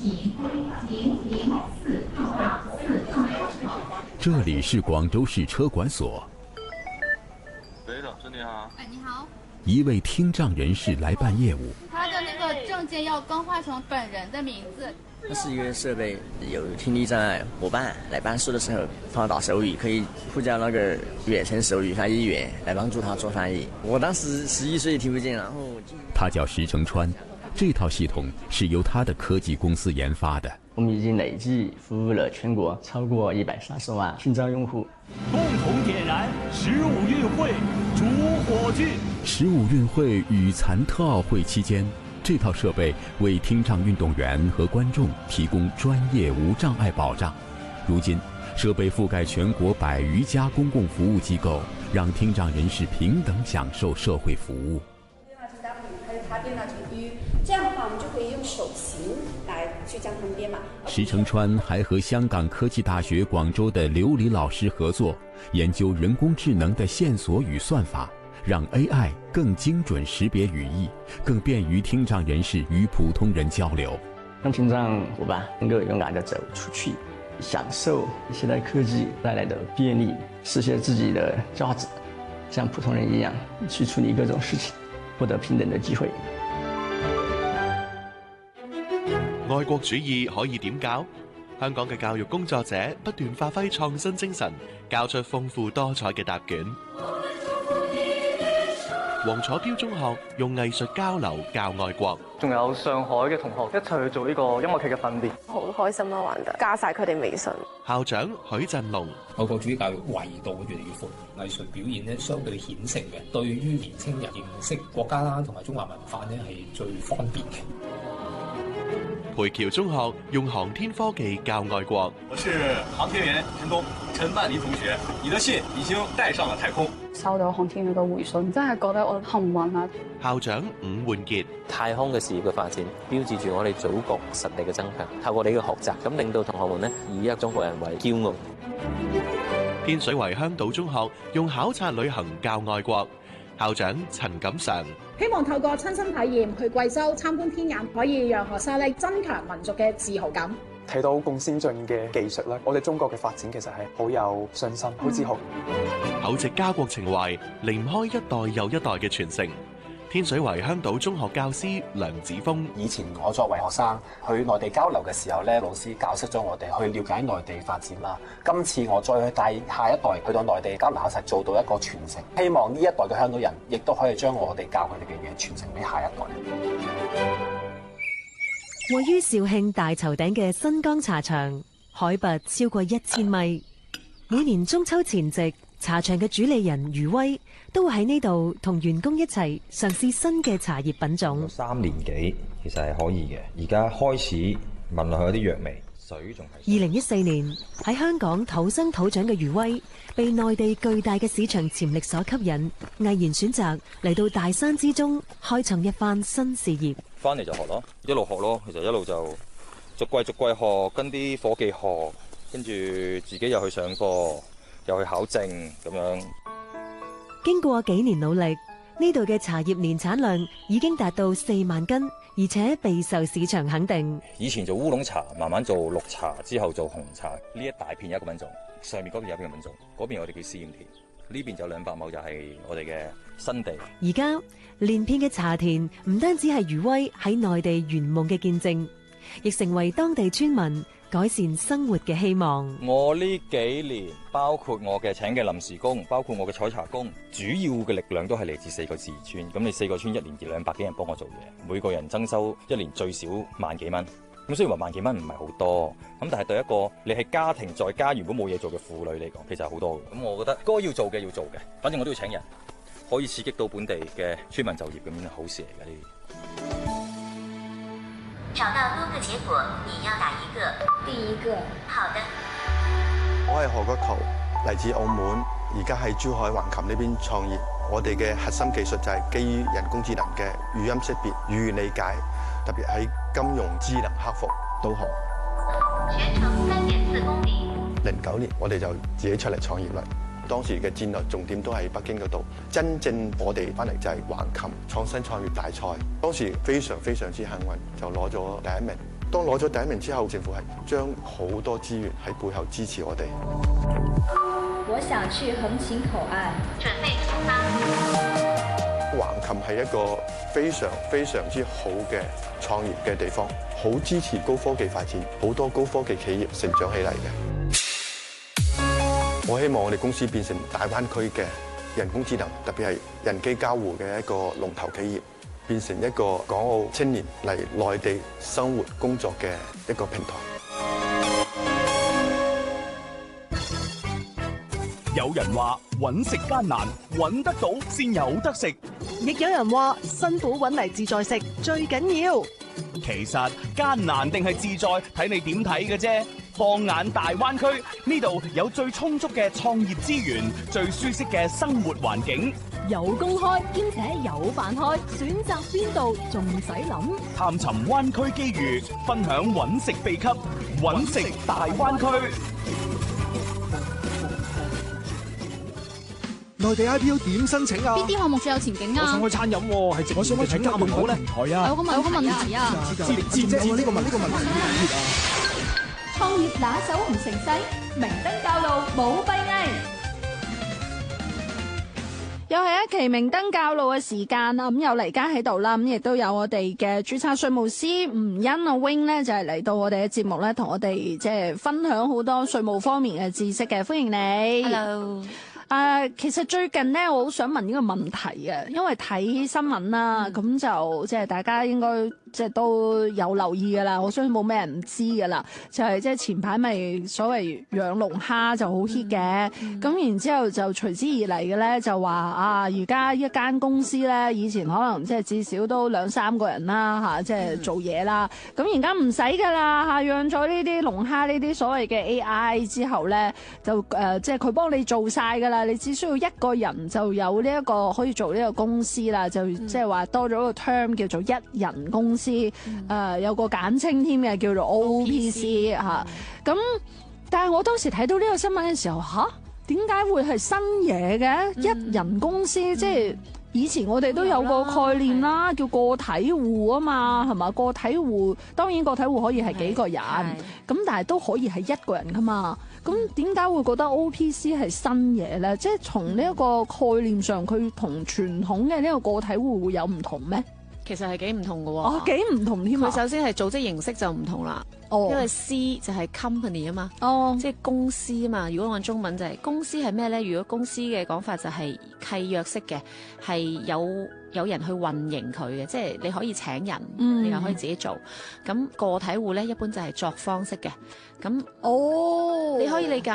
这里是广州市车管所。 喂，老师你好。 哎，你好。 一位听障人士来办业务。 他的那个证件要更换成本人的名字。 那是一个设备，有听力障碍伙伴来办事的时候，他打手语可以附加那个远程手语翻译员来帮助他做翻译。我当时11岁听不见，然后他叫石成川，这套系统是由他的科技公司研发的。 我们已经累计服务了全国超过130万听障用户。 共同点燃15运会主火炬。 15运会与残特奥会期间，这套设备为听障运动员和观众提供专业无障碍保障。如今，设备覆盖全国100余家公共服务机构，让听障人士平等享受社会服务。 还有它编码成 U， 这样的话我们就可以用手型来去将它们编码。 石成川还和香港科技大学广州的刘黎老师合作，研究人工智能的线索与算法，让 AI 更精准识别语义，更便于听障人士与普通人交流， 让听障伙伴能够勇敢地走出去，享受现代科技带来的便利，实现自己的价值，像普通人一样去处理各种事情，获得平等的机会。 愛國主義可以點教？香港嘅教育工作者不斷發揮創新精神，教出豐富多彩嘅答卷。黃楚標中學用藝術交流教愛國。 仲有上海嘅同學一齊去做呢個音樂劇嘅訓練， 好開心啦！玩得加晒佢哋微信。 校長許振龍， 愛國主義教育維度越嚟越闊，藝術表現咧相對顯性嘅，對於年青人認識國家啦同埋中華文化咧係最方便嘅。 培僑中學用航天科技教愛國。 我是航天員陳東，陳曼妮同學，你的信已經帶上了太空。 收到航天員嘅回信，真係覺得我幸運啊！ 校長伍煥傑， 太空嘅事業嘅發展，標誌住我哋祖國實力嘅增強。透過你嘅學習，咁令到同學們呢以一個中國人為驕傲。 天水圍香島中學用考察旅行教愛國。校長陳錦常， 希望透過親身體驗去貴州參觀天眼，可以讓學生咧增強民族嘅自豪感。 睇到咁先進嘅技術咧，我哋中國嘅發展其實係好有信心、好自豪。 厚植家國情懷，離唔開一代又一代嘅傳承。天水圍香島中學教師梁子峰， 以前我作為學生去內地交流嘅時候咧，老師教識咗我哋去了解內地發展啦。今次我再去帶下一代去到內地交流考察，做到一個傳承。希望呢一代嘅香港人亦都可以將我哋教佢哋嘅嘢傳承俾下一代。 位於肇慶大頭頂嘅新江茶場，海拔超過1000米。每年中秋前夕，茶場嘅主理人余威都會喺呢度同員工一齊嘗試新嘅茶葉品種。 3年幾其實係可以嘅，而家開始聞落去有啲藥味，水仲係。 2014年喺香港土生土長嘅余威，被內地巨大嘅市場潛力所吸引，毅然選擇嚟到大山之中開創一番新事業。 翻嚟就學咯，一路學咯，其實一路就逐季學，跟啲伙計學，跟住自己又去上課，又去考證咁樣。 經過幾年努力，呢度嘅茶葉年產量已經達到4萬斤，而且備受市場肯定。 以前做烏龍茶，慢慢做綠茶，之後做紅茶，呢一大片一個品種，上面嗰邊有一個品種，嗰邊我哋叫試驗田，呢邊就200畝就係我哋嘅新地。 而家連片嘅茶田唔單止係余威喺內地圓夢嘅見證，亦成為當地村民改善生活嘅希望。 我呢幾年包括我嘅請嘅臨時工，包括我嘅採茶工，主要嘅力量都係嚟自4個自然村。咁你4個村1年200幾人幫我做嘢，每個人增收1年最少萬幾蚊。咁雖然話萬幾蚊唔係好多，咁但係對一個你係家庭在家原本冇嘢做嘅婦女嚟講，其實係好多嘅。咁我覺得該要做嘅要做嘅，反正我都要請人，可以刺激到本地嘅村民就業，咁樣係好事嚟嘅呢啲。 找到多個結果，你要哪一個？ 第一個。 好的。 我係何國球，嚟自澳門，而家喺珠海橫琴呢邊創業。我哋嘅核心技術就係基於人工智能嘅語音識別、語言理解，特別喺金融智能客服導航。 全程3.4公里。 09年我哋就自己出嚟創業啦。當時嘅戰略重點都喺北京嗰度，真正我哋翻嚟就係橫琴創新創業大賽。當時非常之幸運，就攞咗第1名。 當攞咗第一名之後，政府係將好多資源喺背後支持我哋。 我想去橫琴口岸，準備出發。 橫琴係一個非常非常之好嘅創業嘅地方，好支持高科技發展，好多高科技企業成長起嚟嘅。我希望我哋公司變成大灣區嘅人工智能，特別係人機交互嘅一個龍頭企業，變成一個港澳青年嚟內地生活工作嘅一個平台。 有人話揾食艱難，揾得到先有得食； 亦有人話辛苦揾嚟自在食最緊要。 其實艱難定係自在，睇你點睇嘅啫。放眼大灣區，呢度有最充足嘅創業資源，最舒適嘅生活環境， 有工開兼且有飯開，選擇邊度仲使諗？ 探尋灣區機遇，分享揾食秘笈，揾食大灣區。 內地 IPO 點申請啊？ 邊啲項目最有前景啊？ 我想開餐飲喎，係我想開請加盟好咧。係啊， 有個問題啊！ 呢個問題。 創業拿手唔成勢，明燈教路冇閉翳。又係一期明燈教路嘅時間啦，咁有黎嘉喺度啦，咁亦都有我哋嘅註冊稅務師吳欣阿 Wing 咧，就係嚟到我哋嘅節目咧，同我哋即係分享好多稅務方面嘅知識嘅，歡迎你。 Hello。 其實最近咧，我好想問呢個問題啊，因為睇新聞啦，咁就即係大家應該即係都有留意噶啦，我相信冇咩人唔知噶啦，就係即係前排咪所謂養龍蝦就好 hit 嘅，咁然之後就隨之而嚟嘅咧就話啊，而家一間公司咧，以前可能即係至少都2-3個人啦嚇，即係做嘢啦，咁而家唔使噶啦嚇，養咗呢啲龍蝦呢啲所謂嘅 AI 之後咧，就即係佢幫你做晒噶啦。你只需要一個人就有呢一個可以做呢個公司啦，就即係話多咗個 term 叫做一人公司，有個簡稱添嘅叫做 OPC 嚇。咁但係我當時睇到呢個新聞嘅時候，點解會係新嘢嘅？一人公司即係以前我哋都有個概念啦，叫個體戶啊嘛，係嘛？個體戶當然個體戶可以係幾個人，咁但係都可以係一個人噶嘛。咁點解會覺得 OPC 係新嘢咧？即係從呢一個概念上，佢同傳統嘅呢個個體戶會有唔同咩？ 其實係幾唔同嘅喎。 幾唔同添啊！ 佢首先係組織形式就唔同啦。因為 C 就係 company 啊嘛，即係公司啊嘛。如果按中文就係公司係咩咧？如果公司嘅講法就係契約式嘅，係有人去運營佢嘅，即係你可以請人，你又可以自己做。咁個體戶咧一般就係作坊式嘅。咁你可以理解